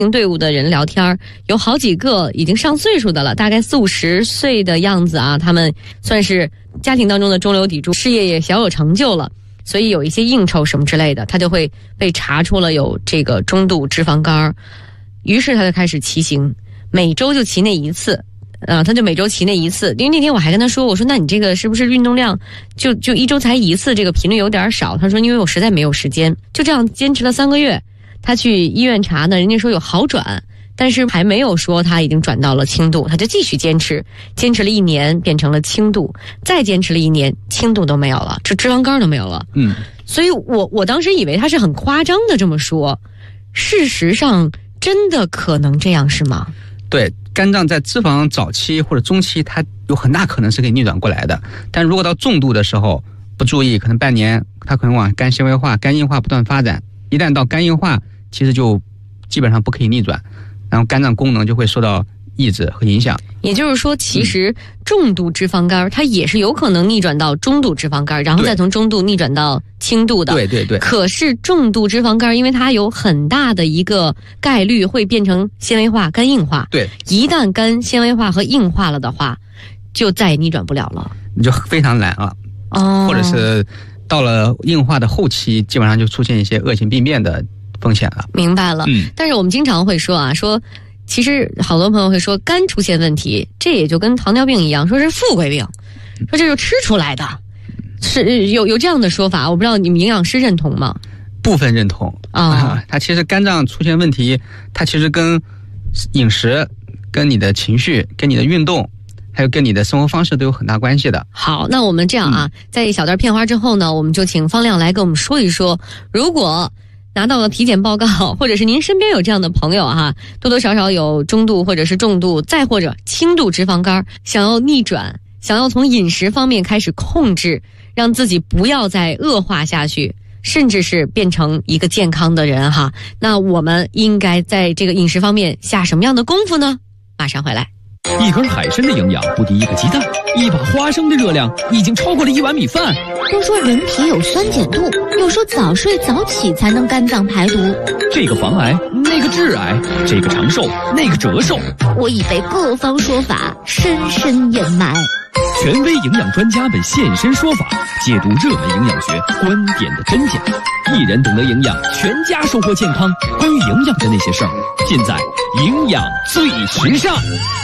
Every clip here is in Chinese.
队伍的人聊天，有好几个已经上岁数的了，大概40-50岁的样子啊，他们算是家庭当中的中流砥柱，事业也小有成就了，所以有一些应酬什么之类的，他就会被查出了有这个中度脂肪肝，于是他就开始骑行，每周就骑那一次。他就每周骑那一次，因为那天我还跟他说，我说那你这个是不是运动量就一周才一次，这个频率有点少。他说因为我实在没有时间。就这样坚持了3个月，他去医院查呢，人家说有好转，但是还没有说他已经转到了轻度，他就继续坚持了1年变成了轻度，再坚持了1年，轻度都没有了，这脂肪肝都没有了。所以我当时以为他是很夸张的这么说，事实上真的可能这样是吗？ 对，肝脏在脂肪早期或者中期，它有很大可能是可以逆转过来的。但如果到重度的时候不注意，可能半年它可能往肝纤维化、肝硬化不断发展。一旦到肝硬化，其实就基本上不可以逆转，然后肝脏功能就会受到抑制和影响。 也就是说，其实重度脂肪肝它也是有可能逆转到中度脂肪肝，然后再从中度逆转到轻度的。 对对对。 可是重度脂肪肝，因为它有很大的一个概率会变成纤维化、肝硬化。 对。 一旦肝纤维化和硬化了的话，就再也逆转不了了。 你就非常难了。或者是到了硬化的后期，基本上就出现一些恶性病变的风险了。 明白了。但是我们经常会说啊，说其实好多朋友会说肝出现问题，这也就跟糖尿病一样，说是富贵病，说这就吃出来的，是有这样的说法，我不知道你们营养师认同吗？ 部分认同啊。它其实肝脏出现问题，它其实跟饮食、跟你的情绪、跟你的运动，还有跟你的生活方式都有很大关系的。好， 那我们这样啊，在一小段片花之后呢，我们就请方亮来跟我们说一说，如果拿到了体检报告，或者是您身边有这样的朋友哈，多多少少有中度或者是重度，再或者轻度脂肪肝，想要逆转，想要从饮食方面开始控制，让自己不要再恶化下去，甚至是变成一个健康的人哈，那我们应该在这个饮食方面下什么样的功夫呢？马上回来。 一根海参的营养不敌一个鸡蛋，一把花生的热量已经超过了1碗米饭。 都说人体有酸碱度，又说早睡早起才能肝脏排毒。 这个防癌，那个致癌，这个长寿，那个折寿。 我已被各方说法深深掩埋。 权威营养专家们现身说法，解读热门营养学观点的真假。一人懂得营养，全家收获健康。关于营养的那些事儿，尽在营养最时尚。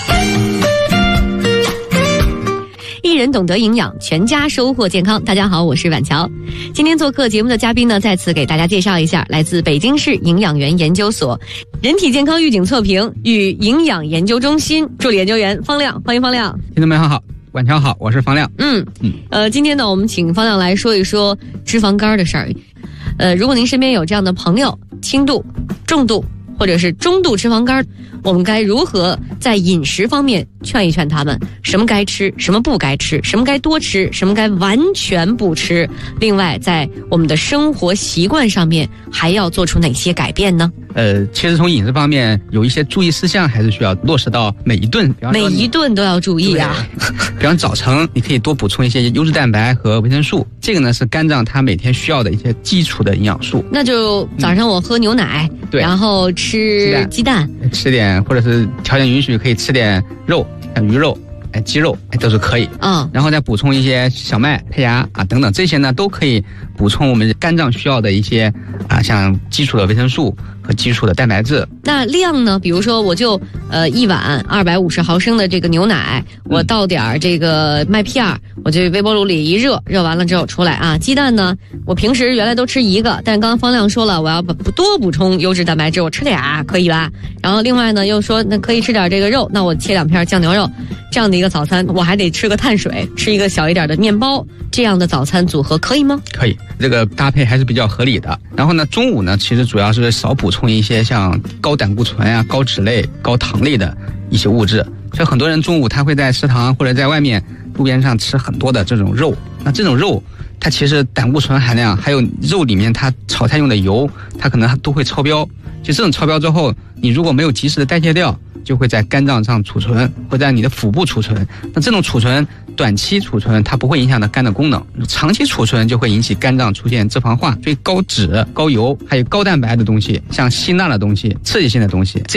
一人懂得营养，全家收获健康。大家好，我是婉乔。今天做客节目的嘉宾呢，再次给大家介绍一下，来自北京市营养园研究所人体健康预警测评与营养研究中心助理研究员方亮，欢迎方亮。 听众们好，晚上好，我是方亮。 今天呢，我们请方亮来说一说脂肪肝的事儿。如果您身边有这样的朋友，轻度、重度或者是中度脂肪肝，我们该如何在饮食方面劝一劝他们，什么该吃，什么不该吃，什么该多吃，什么该完全不吃？另外，在我们的生活习惯上面还要做出哪些改变呢？ 其实从饮食方面有一些注意事项，还是需要落实到每一顿， 每一顿都要注意啊。 比方早晨，你可以多补充一些优质蛋白和维生素，这个呢是肝脏它每天需要的一些基础的营养素。 那就早上我喝牛奶，然后吃鸡蛋， 吃点或者是条件允许可以吃点肉，像鱼肉、鸡肉都是可以。然后再补充一些小麦、胚芽啊等等，这些呢都可以补充我们肝脏需要的一些像基础的维生素和基础的蛋白质。那量呢？比如说我就1碗250毫升的这个牛奶，我倒点这个麦片，我就微波炉里一热，热完了之后出来啊。鸡蛋呢，我平时原来都吃1个，但刚刚方亮说了，我要多补充优质蛋白质，我吃俩可以吧？然后另外呢又说那可以吃点这个肉，那我切2片酱牛肉，这样的一个早餐，我还得吃个碳水，吃一个小一点的面包，这样的早餐组合可以吗？可以，这个搭配还是比较合理的。然后呢，中午呢，其实主要是少补充一些像高胆固醇啊、高脂类、高糖类的一些物质。所以很多人中午他会在食堂或者在外面路边上吃很多的这种肉，那这种肉它其实胆固醇含量还有肉里面它炒菜用的油，它可能都会超标。就这种超标之后，你如果没有及时的代谢掉， 就会在肝脏上储存，会在你的腹部储存。那这种储存短期储存它不会影响到肝的功能，长期储存就会引起肝脏出现脂肪化。所以高脂、高油还有高蛋白的东西，像辛辣的东西、刺激性的东西，